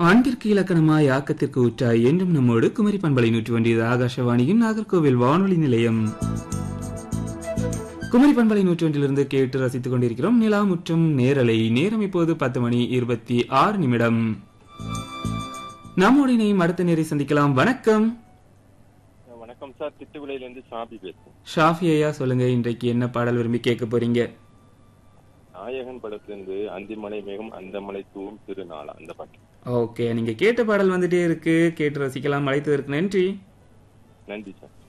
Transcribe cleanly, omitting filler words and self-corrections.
அன்பிற்கு இலக்கணமாய் ஆக்கத்திற்கு உற்றாய் என்றும் நம்மோடு குமரி பண்பலை 101 ஆகாஷவாணியின் நாகர்கோவில் வானொலி நிலையம். குமரி பண்பலை 101 கேட்டு ரசித்துக் கொண்டிருக்கிறோம் நிலா முற்றும் நேரலை. நேரம் இப்போது 10:26. நம்மோடு இணையும் அடுத்த நேரை சந்திக்கலாம். வணக்கம். வணக்கம் சார், திட்டுவிலையிலிருந்து ஷாபி பேசுறேன். ஷாஃபி ஐயா, சொல்லுங்க, இன்றைக்கு என்ன பாடல் விரும்பி கேட்க போறீங்க? நாயகன் படத்திலிருந்து அந்திமலை மேகம் அந்த மலை தூவும் திருநாளா அந்த பாட்டு. ஓகே, நீங்க கேட்ட பாடல் வந்துட்டே இருக்கு, கேட்டு ரசிக்கலாம். அழைத்ததற்கு நன்றி. நன்றி சார்.